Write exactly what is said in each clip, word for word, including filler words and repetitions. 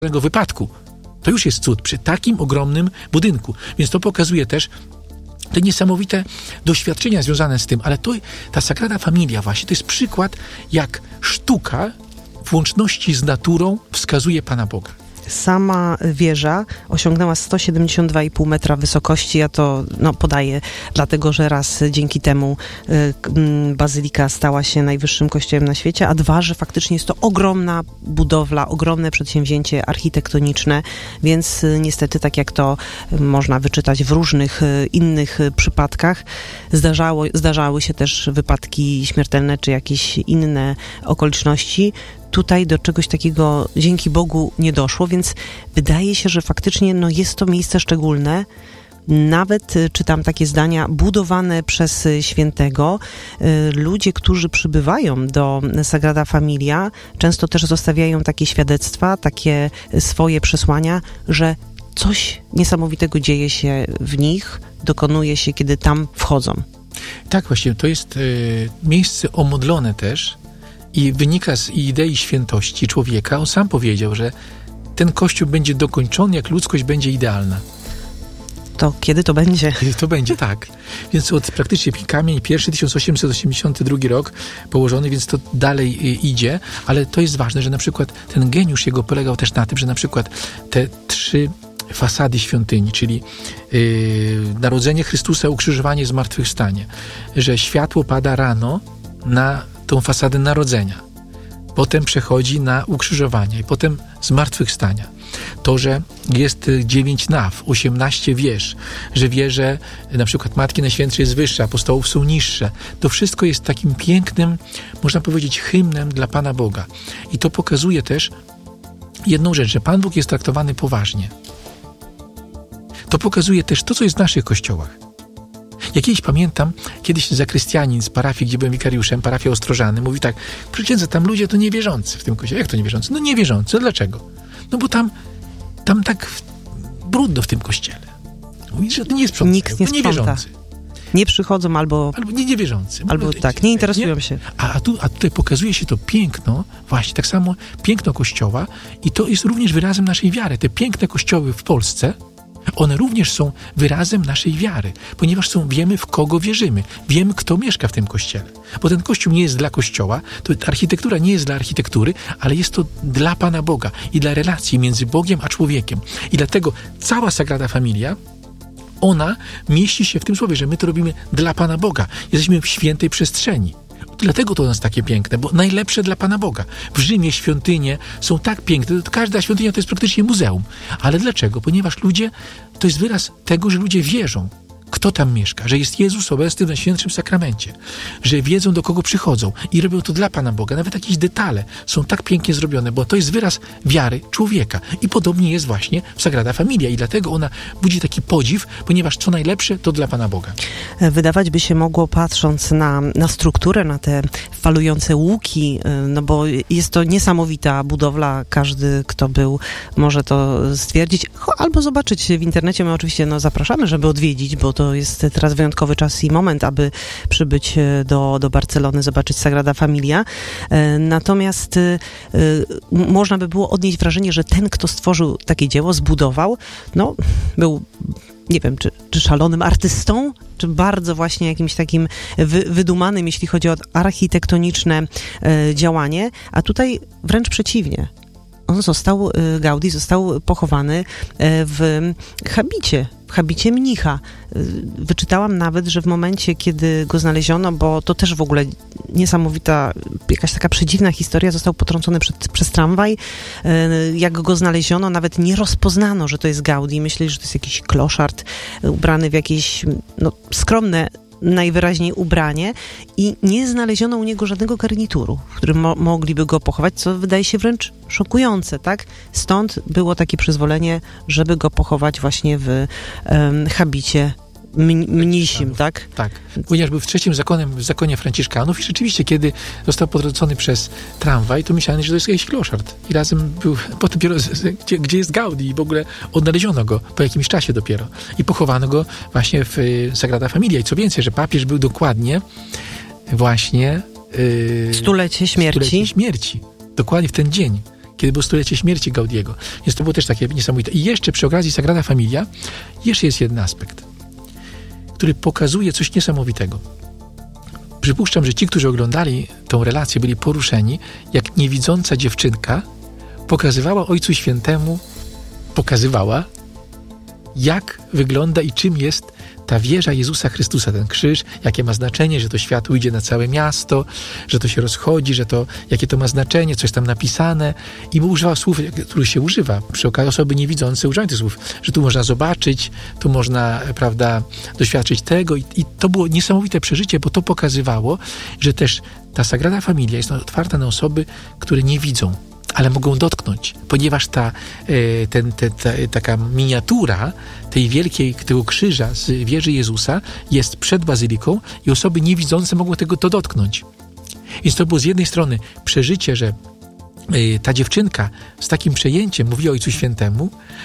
wypadku. To już jest cud przy takim ogromnym budynku. Więc to pokazuje też te niesamowite doświadczenia związane z tym, ale to, ta Sagrada Familia właśnie, to jest przykład, jak sztuka w łączności z naturą wskazuje Pana Boga. Sama wieża osiągnęła sto siedemdziesiąt dwa i pół metra wysokości. Ja to no, podaję, dlatego że raz dzięki temu y, bazylika stała się najwyższym kościołem na świecie, a dwa, że faktycznie jest to ogromna budowla, ogromne przedsięwzięcie architektoniczne, więc y, niestety, tak jak to y, można wyczytać w różnych y, innych y, przypadkach, zdarzało, zdarzały się też wypadki śmiertelne czy jakieś inne okoliczności. Tutaj do czegoś takiego dzięki Bogu nie doszło, więc wydaje się, że faktycznie no, jest to miejsce szczególne. Nawet czytam takie zdania, budowane przez świętego. Ludzie, którzy przybywają do Sagrada Familia, często też zostawiają takie świadectwa, takie swoje przesłania, że coś niesamowitego dzieje się w nich, dokonuje się, kiedy tam wchodzą. Tak, właśnie, to jest y, miejsce omodlone też, i wynika z idei świętości człowieka. On sam powiedział, że ten Kościół będzie dokończony, jak ludzkość będzie idealna. To kiedy to będzie? Kiedy to będzie, tak. Więc od praktycznie kamień pierwszy, tysiąc osiemset osiemdziesiąty drugi rok położony, więc to dalej y, idzie, ale to jest ważne, że na przykład ten geniusz jego polegał też na tym, że na przykład te trzy fasady świątyni, czyli yy, narodzenie Chrystusa, ukrzyżowanie, zmartwychwstanie, że światło pada rano na tą fasadę narodzenia, potem przechodzi na ukrzyżowanie i potem zmartwychwstania. To, że jest dziewięć naw, osiemnaście wież, że wieże na przykład Matki Najświętszej jest wyższa, apostołów są niższe. To wszystko jest takim pięknym, można powiedzieć, hymnem dla Pana Boga. I to pokazuje też jedną rzecz, że Pan Bóg jest traktowany poważnie. To pokazuje też to, co jest w naszych kościołach. Ja kiedyś pamiętam, kiedyś zakrystianin z parafii, gdzie byłem wikariuszem, parafia Ostrożany, mówi tak: proszę księdza, tam ludzie to niewierzący w tym kościele. Jak to niewierzący? No niewierzący. Dlaczego? No bo tam, tam tak brudno w tym kościele. Mówi, że to nie jest sprzątają. Nikt nie sprząta. Niewierzący. Nie przychodzą albo... Albo nie niewierzący. Albo Mówię, tak, nie interesują się. A, a, tu, a tutaj pokazuje się to piękno, właśnie tak samo piękno Kościoła i to jest również wyrazem naszej wiary. Te piękne kościoły w Polsce, one również są wyrazem naszej wiary, ponieważ są, wiemy, w kogo wierzymy. Wiemy, kto mieszka w tym kościele. Bo ten kościół nie jest dla kościoła, to architektura nie jest dla architektury, ale jest to dla Pana Boga i dla relacji między Bogiem a człowiekiem. I dlatego cała Sagrada Familia, ona mieści się w tym słowie, że my to robimy dla Pana Boga. Jesteśmy w świętej przestrzeni. Dlatego to u nas takie piękne, bo najlepsze dla Pana Boga. W Rzymie świątynie są tak piękne, każda świątynia to jest praktycznie muzeum. Ale dlaczego? Ponieważ ludzie, to jest wyraz tego, że ludzie wierzą, kto tam mieszka, że jest Jezus obecny w Najświętszym Sakramencie, że wiedzą, do kogo przychodzą i robią to dla Pana Boga. Nawet jakieś detale są tak pięknie zrobione, bo to jest wyraz wiary człowieka. I podobnie jest właśnie w Sagrada Familia i dlatego ona budzi taki podziw, ponieważ co najlepsze to dla Pana Boga. Wydawać by się mogło, patrząc na, na strukturę, na te falujące łuki, no bo jest to niesamowita budowla. Każdy, kto był, może to stwierdzić albo zobaczyć w internecie. My oczywiście no, zapraszamy, żeby odwiedzić, bo to To jest teraz wyjątkowy czas i moment, aby przybyć do, do Barcelony, zobaczyć Sagrada Familia. Natomiast y, można by było odnieść wrażenie, że ten, kto stworzył takie dzieło, zbudował, no, był, nie wiem, czy, czy szalonym artystą, czy bardzo właśnie jakimś takim wy, wydumanym, jeśli chodzi o architektoniczne y, działanie, a tutaj wręcz przeciwnie. On został, Gaudí został pochowany w habicie, w habicie mnicha. Wyczytałam nawet, że w momencie, kiedy go znaleziono, bo to też w ogóle niesamowita, jakaś taka przedziwna historia, został potrącony przed, przez tramwaj. Jak go znaleziono, nawet nie rozpoznano, że to jest Gaudí. Myśleli, że to jest jakiś kloszard ubrany w jakieś no, skromne najwyraźniej ubranie i nie znaleziono u niego żadnego garnituru, w którym mo- mogliby go pochować, co wydaje się wręcz szokujące, tak? Stąd było takie przyzwolenie, żeby go pochować właśnie w um, habicie m- mnisim, tak? Tak, ponieważ był w trzecim zakonem, w zakonie Franciszkanów i rzeczywiście, kiedy został potrącony przez tramwaj, to myślałem, że to jest jakiś kloszard. I razem był, potem dopiero, gdzie, gdzie jest Gaudí i w ogóle odnaleziono go po jakimś czasie dopiero. I pochowano go właśnie w y, Sagrada Familia. I co więcej, że papież był dokładnie właśnie... Y, Stulecie śmierci. Stulecie śmierci. Dokładnie w ten dzień, kiedy było stulecie śmierci Gaudiego. Więc to było też takie niesamowite. I jeszcze przy okazji Sagrada Familia jeszcze jest jeden aspekt, który pokazuje coś niesamowitego. Przypuszczam, że ci, którzy oglądali tą relację, byli poruszeni, jak niewidząca dziewczynka pokazywała Ojcu Świętemu, pokazywała, jak wygląda i czym jest ta wieża Jezusa Chrystusa, ten krzyż, jakie ma znaczenie, że to światło idzie na całe miasto, że to się rozchodzi, że to, jakie to ma znaczenie, coś tam napisane. I używał słów, których się używa. Przy okazji osoby niewidzące używają tych słów, że tu można zobaczyć, tu można, prawda, doświadczyć tego. I, i to było niesamowite przeżycie, bo to pokazywało, że też ta Sagrada Familia jest otwarta na osoby, które nie widzą, ale mogą dotknąć, ponieważ ta, ten, te, ta, taka miniatura tej wielkiej, tego krzyża z wieży Jezusa jest przed bazyliką i osoby niewidzące mogą tego to dotknąć. Więc to było z jednej strony przeżycie, że ta dziewczynka z takim przejęciem mówi o Ojcu Świętemu,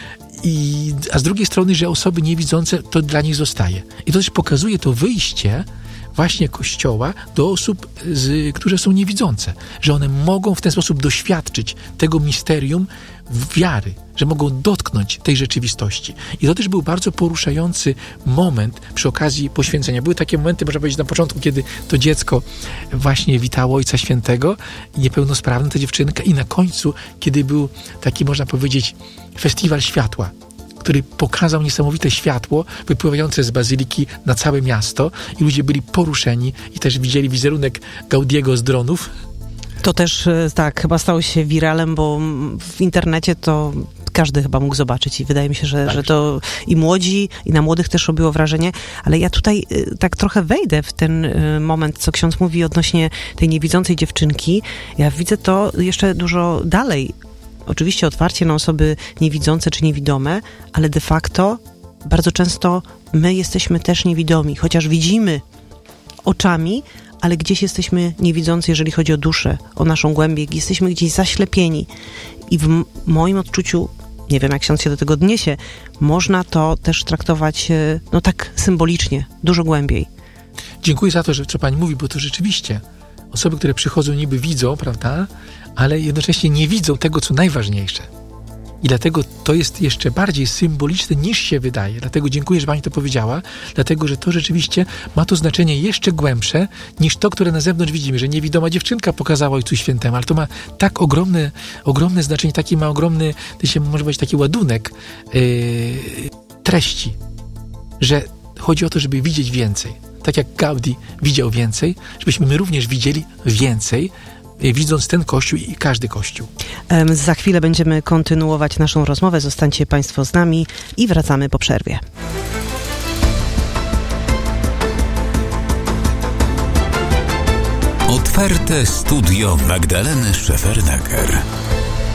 i, a z drugiej strony, że osoby niewidzące to dla nich zostaje. I to też pokazuje to wyjście właśnie Kościoła do osób, z, które są niewidzące, że one mogą w ten sposób doświadczyć tego misterium wiary, że mogą dotknąć tej rzeczywistości. I to też był bardzo poruszający moment przy okazji poświęcenia. Były takie momenty, można powiedzieć, na początku, kiedy to dziecko właśnie witało Ojca Świętego, niepełnosprawna ta dziewczynka, i na końcu, kiedy był taki, można powiedzieć, festiwal światła, który pokazał niesamowite światło wypływające z bazyliki na całe miasto i ludzie byli poruszeni i też widzieli wizerunek Gaudiego z dronów. To też, tak, chyba stało się wiralem, bo w internecie to każdy chyba mógł zobaczyć i wydaje mi się, że, że to i młodzi, i na młodych też robiło wrażenie, ale ja tutaj tak trochę wejdę w ten moment, co ksiądz mówi odnośnie tej niewidzącej dziewczynki. Ja widzę to jeszcze dużo dalej. Oczywiście otwarcie na osoby niewidzące czy niewidome, ale de facto bardzo często my jesteśmy też niewidomi, chociaż widzimy oczami, ale gdzieś jesteśmy niewidzący, jeżeli chodzi o duszę, o naszą głębię, jesteśmy gdzieś zaślepieni. I w m- moim odczuciu, nie wiem jak ksiądz się do tego odniesie, można to też traktować no tak symbolicznie, dużo głębiej. Dziękuję za to, że co pani mówi, bo to rzeczywiście osoby, które przychodzą, niby widzą, prawda, ale jednocześnie nie widzą tego, co najważniejsze. I dlatego to jest jeszcze bardziej symboliczne, niż się wydaje. Dlatego dziękuję, że pani to powiedziała, dlatego, że to rzeczywiście ma to znaczenie jeszcze głębsze, niż to, które na zewnątrz widzimy, że niewidoma dziewczynka pokazała Ojcu Świętemu, ale to ma tak ogromne, ogromne znaczenie, taki ma ogromny, to się może powiedzieć, taki ładunek yy, treści, że chodzi o to, żeby widzieć więcej. Tak jak Gaudi widział więcej, żebyśmy my również widzieli więcej, widząc ten Kościół i każdy Kościół. Za chwilę będziemy kontynuować naszą rozmowę. Zostańcie Państwo z nami i wracamy po przerwie. Otwarte studio Magdaleny Szefernaker.